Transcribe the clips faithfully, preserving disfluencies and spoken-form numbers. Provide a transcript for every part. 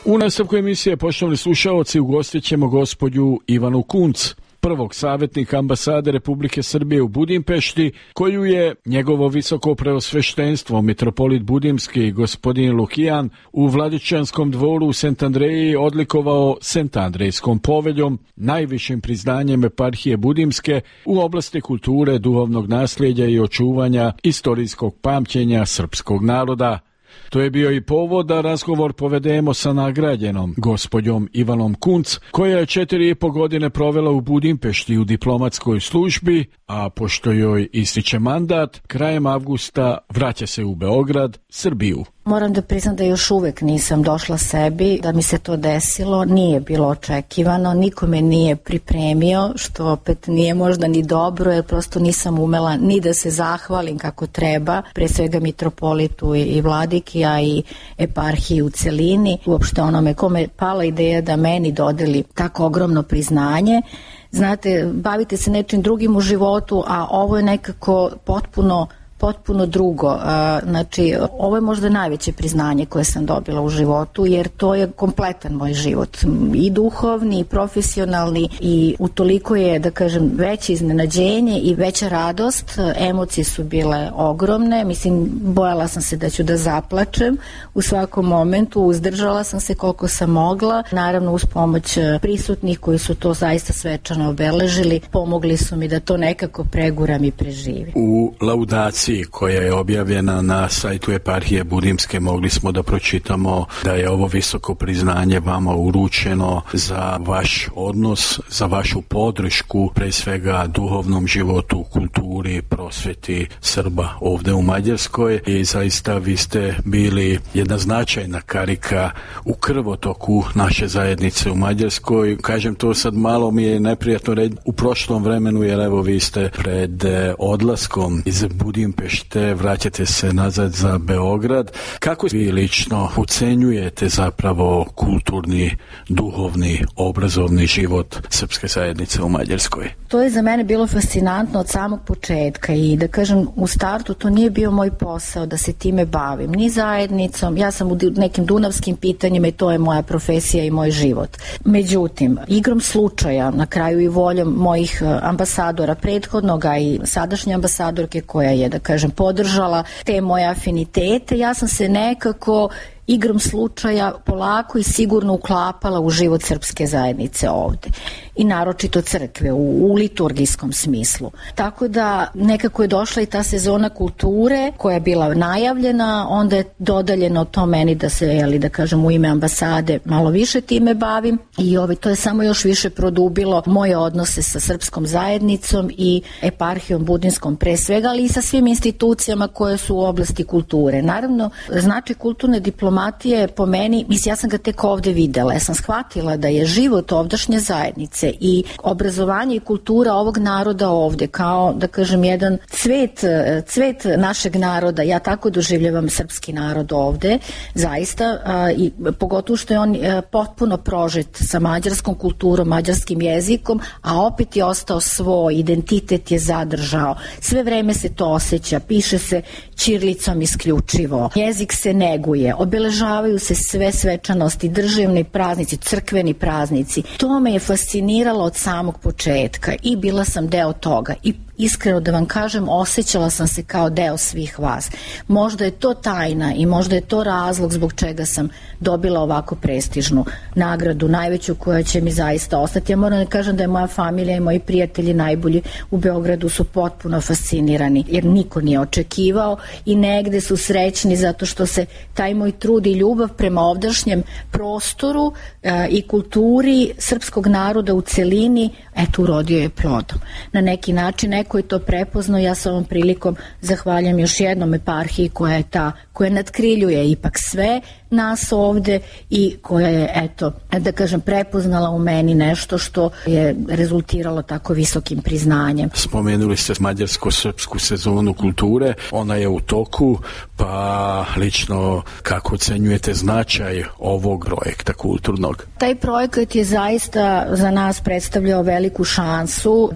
U nastavku emisije, poštovani slušaoci, ugostit ćemo gospođu Ivanu Kunc, prvog savjetnika ambasade Republike Srbije u Budimpešti, koju je njegovo visoko preosveštenstvo mitropolit budimski gospodin Lukijan u Vladičanskom dvoru u Sent Andreji odlikovao Sentandrejskom poveljom, najvišim priznanjem eparhije budimske u oblasti kulture, duhovnog nasljeđa i očuvanja istorijskog pamćenja srpskog naroda. To je bio i povod da razgovor povedemo sa nagrađenom gospođom Ivanom Kunc, koja je četiri i po godine provela u Budimpešti u diplomatskoj službi, a pošto joj ističe mandat, krajem avgusta vraća se u Beograd, Srbiju. Moram da priznam da još uvek nisam došla sebi, da mi se to desilo, nije bilo očekivano, niko me nije pripremio, što opet nije možda ni dobro, jer prosto nisam umela ni da se zahvalim kako treba, pre svega mitropolitu i vladiki, a i eparhiji u celini, uopšte onome kome pala ideja da meni dodeli tako ogromno priznanje. Znate, bavite se nečim drugim u životu, a ovo je nekako potpuno potpuno drugo. Znači, ovo je možda najveće priznanje koje sam dobila u životu, jer to je kompletan moj život. I duhovni, i profesionalni, i utoliko je, da kažem, veće iznenađenje i veća radost. Emocije su bile ogromne. Mislim, bojala sam se da ću da zaplačem u svakom momentu. Uzdržala sam se koliko sam mogla. Naravno, uz pomoć prisutnih koji su to zaista svečano obeležili, pomogli su mi da to nekako preguram i preživim. U laudaciji koja je objavljena na sajtu eparhije Budimske mogli smo da pročitamo da je ovo visoko priznanje vama uručeno za vaš odnos, za vašu podršku, pre svega duhovnom životu, kulturi, prosveti Srba ovde u Mađarskoj, i zaista vi ste bili jedna značajna karika u krvotoku naše zajednice u Mađarskoj. Kažem to sad, malo mi je neprijatno reći u prošlom vremenu, jer evo vi ste pred odlaskom iz Budimpešte, vraćate se nazad za Beograd. Kako vi lično ocenjujete zapravo kulturni, duhovni, obrazovni život srpske zajednice u Mađarskoj? To je za mene bilo fascinantno od samog početka i da kažem, u startu to nije bio moj posao da se time bavim, ni zajednicom. Ja sam u nekim dunavskim pitanjima i to je moja profesija i moj život. Međutim, igrom slučaja, na kraju i voljom mojih ambasadora prethodnog, a i sadašnje ambasadorke koja je, da kažem, podržala te moje afinitete, ja sam se nekako igrom slučaja polako i sigurno uklapala u život srpske zajednice ovde i naročito crkve u, u liturgijskom smislu. Tako da nekako je došla i ta sezona kulture koja je bila najavljena, onda je dodaljeno to meni da se, jeli, da kažem, u ime ambasade malo više time bavim i ovaj, to je samo još više produbilo moje odnose sa srpskom zajednicom i eparhijom budinskom pre svega, ali i sa svim institucijama koje su u oblasti kulture. Naravno, znači kulturne diplomatije po meni, mislim, ja sam ga tek ovde videla, ja sam shvatila da je život ovdašnje zajednice i obrazovanje i kultura ovog naroda ovde kao, da kažem, jedan cvet, cvet našeg naroda, ja tako doživljavam srpski narod ovde, zaista, a, i pogotovo što je on a, potpuno prožet sa mađarskom kulturom, mađarskim jezikom, a opet je ostao svoj, identitet je zadržao. Sve vreme se to osjeća, piše se ćirilicom isključivo, jezik se neguje, obeležavaju se sve svečanosti, državni praznici, crkveni praznici. To me je fasciniralo od samog početka i bila sam deo toga i iskreno da vam kažem, osjećala sam se kao deo svih vas. Možda je to tajna i možda je to razlog zbog čega sam dobila ovako prestižnu nagradu, najveću koja će mi zaista ostati. Ja moram da kažem da je moja familija i moji prijatelji najbolji u Beogradu su potpuno fascinirani, jer niko nije očekivao i negde su srećni zato što se taj moj trud i ljubav prema ovdašnjem prostoru e, i kulturi srpskog naroda u celini, eto, urodio je plodom. Na neki način neko je to prepoznao, ja sa ovom prilikom zahvaljam još jednom eparhiji koja je ta, koja nadkriljuje ipak sve nas ovde i koja je, eto, da kažem, prepoznala u meni nešto što je rezultiralo tako visokim priznanjem. Spomenuli ste mađarsko-srpsku sezonu kulture, ona je u toku, pa lično kako ocenjujete značaj ovog projekta kulturnog? Taj projekat je zaista za nas predstavljao veliku šansu da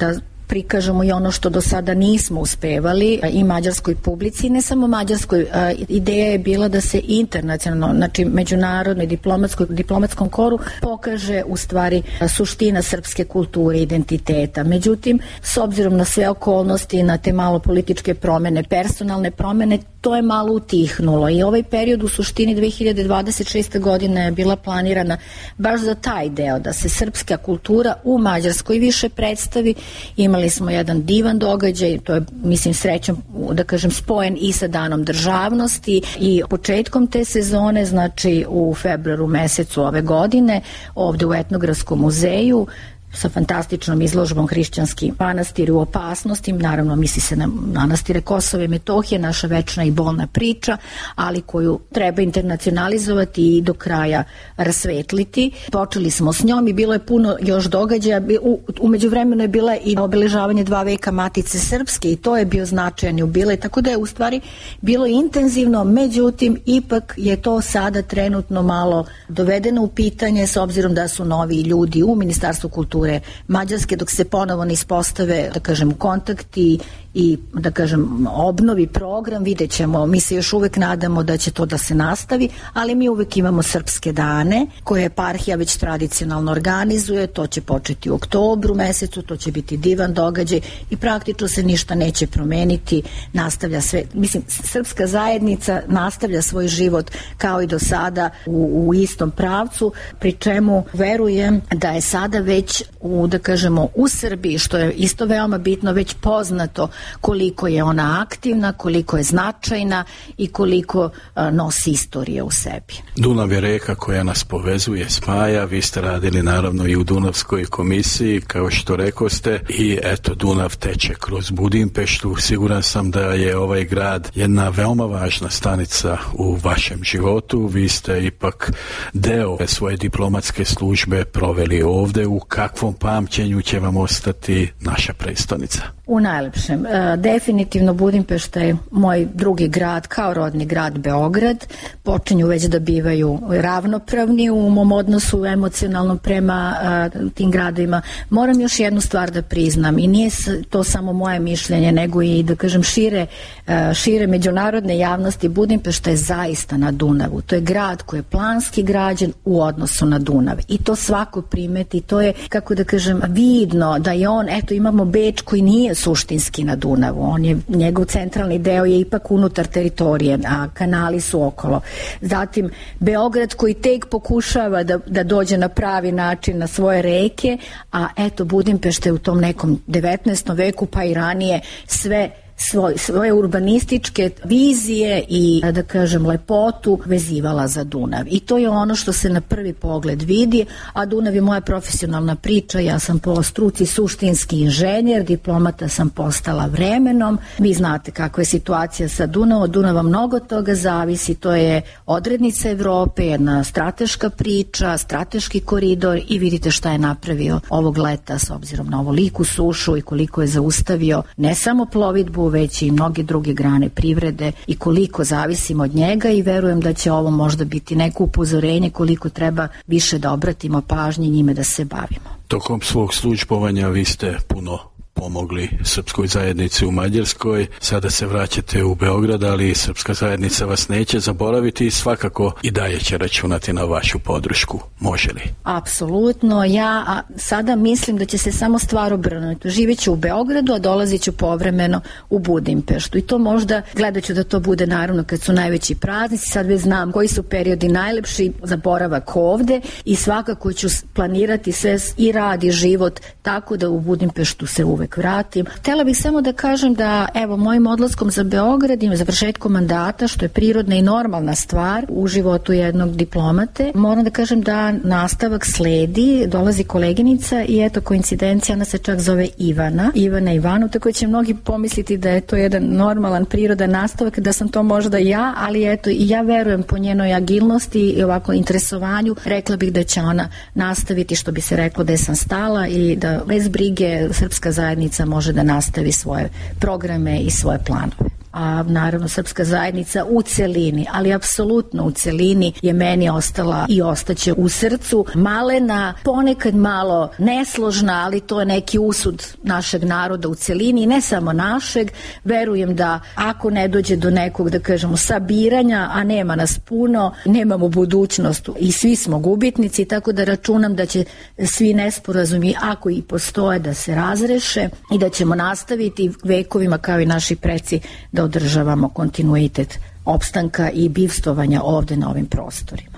prikažemo i ono što do sada nismo uspevali i mađarskoj publici, ne samo mađarskoj. Ideja je bila da se internacionalno, znači međunarodno i diplomatskom koru pokaže u stvari suština srpske kulture i identiteta. Međutim, s obzirom na sve okolnosti, na te malo političke promene, personalne promene, to je malo utihnulo i ovaj period u suštini dve hiljade dvadeset šeste. godine je bila planirana baš za taj deo, da se srpska kultura u Mađarskoj više predstavi. Imali smo jedan divan događaj, to je, mislim, srećom, da kažem, spojen i sa danom državnosti i početkom te sezone, znači u februaru mesecu ove godine, ovde u Etnografskom muzeju, sa fantastičnom izložbom Hrišćanski manastir u opasnosti, naravno misli se na manastire Kosova i Metohije, naša večna i bolna priča, ali koju treba internacionalizovati i do kraja rasvetliti. Počeli smo s njom i bilo je puno još događaja. U, umeđu vremenu je bila i obeležavanje dva veka Matice Srpske i to je bio značajan jubilej, tako da je u stvari bilo intenzivno, međutim ipak je to sada trenutno malo dovedeno u pitanje s obzirom da su novi ljudi u Ministarstvu kulture Mađarske, dok se ponovo ne ispostave, da kažem, kontakti i, da kažem, obnovi program, vidjet ćemo. Mi se još uvek nadamo da će to da se nastavi, ali mi uvek imamo srpske dane koje eparhija već tradicionalno organizuje, to će početi u oktobru mesecu, to će biti divan događaj i praktično se ništa neće promeniti, nastavlja sve, mislim, srpska zajednica nastavlja svoj život kao i do sada u, u istom pravcu, pri čemu verujem da je sada već u, da kažemo, u Srbiji, što je isto veoma bitno, već poznato koliko je ona aktivna, koliko je značajna i koliko a, nosi istorije u sebi. Dunav je reka koja nas povezuje, spaja, vi ste radili naravno i u Dunavskoj komisiji, kao što rekoste, i eto, Dunav teče kroz Budimpeštu. Siguran sam da je ovaj grad jedna veoma važna stanica u vašem životu. Vi ste ipak deo svoje diplomatske službe proveli ovde. U kakvom pamćenju će vam ostati naša prestonica? U najlepšem. E, definitivno Budimpešta je moj drugi grad, kao rodni grad Beograd. Počinju već da bivaju ravnopravni u mom odnosu emocionalno prema a, tim gradovima. Moram još jednu stvar da priznam i nije to samo moje mišljenje, nego i, da kažem, šire, a, šire međunarodne javnosti. Budimpešta je zaista na Dunavu. To je grad koji je planski građen u odnosu na Dunav. I to svako primeti. To je, kako da kažem, vidno da je on, eto, imamo Beč koji nije suštinski na Dunavu. On je, njegov centralni deo je ipak unutar teritorije, a kanali su okolo. Zatim Beograd koji tek pokušava da, da dođe na pravi način na svoje reke, a eto Budimpešta je u tom nekom devetnaestom veku pa i ranije sve Svoj, svoje urbanističke vizije i, da kažem, lepotu vezivala za Dunav. I to je ono što se na prvi pogled vidi, a Dunav je moja profesionalna priča. Ja sam po struci suštinski inženjer, diplomata sam postala vremenom. Vi znate kakva je situacija sa Dunavom. Od Dunava mnogo toga zavisi. To je odrednica Evrope, jedna strateška priča, strateški koridor i vidite šta je napravio ovog leta s obzirom na ovoliku sušu i koliko je zaustavio ne samo plovidbu, već i mnoge druge grane privrede i koliko zavisimo od njega i verujem da će ovo možda biti neko upozorenje koliko treba više da obratimo pažnje njime da se bavimo. Tokom svog službovanja vi ste puno pomogli srpskoj zajednici u Mađarskoj. Sada se vraćate u Beograd, ali srpska zajednica vas neće zaboraviti i svakako i dalje će računati na vašu podršku. Može li? Apsolutno. Ja a, sada mislim da će se samo stvar obrnuti. Živjet ću u Beogradu, a dolazit ću povremeno u Budimpeštu. I to možda, gledat ću da to bude naravno kad su najveći praznici. Sad već znam koji su periodi najlepši za boravak ovde i svakako ću planirati sve i rad i život tako da u Budimpeštu se uvek vratim. Htela bih samo da kažem da, evo, mojim odlaskom za Beograd i završetkom mandata, što je prirodna i normalna stvar u životu jednog diplomate, moram da kažem da nastavak sledi, dolazi koleginica i eto, koincidencija, ona se čak zove Ivana, Ivana Ivanov, tako će mnogi pomisliti da je to jedan normalan, prirodan nastavak, da sam to možda ja, ali eto, i ja verujem po njenoj agilnosti i ovako interesovanju, rekla bih da će ona nastaviti, što bi se reklo, da sam stala i da bez brige srpska zajednica može da nastavi svoje programe i svoje planove. a naravno srpska zajednica u celini, ali apsolutno u celini je meni ostala i ostaće u srcu malena, ponekad malo nesložna, ali to je neki usud našeg naroda u celini i ne samo našeg. Verujem da ako ne dođe do nekog, da kažemo, sabiranja, a nema nas puno, nemamo budućnost i svi smo gubitnici, tako da računam da će svi nesporazumi, ako i postoje, da se razreše i da ćemo nastaviti vekovima kao i naši preci da održavamo kontinuitet opstanka i bivstovanja ovde na ovim prostorima.